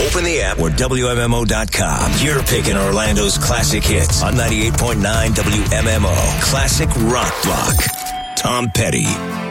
Open the app or WMMO.com. You're picking Orlando's classic hits on 98.9 WMMO. Classic Rock Block. Tom Petty.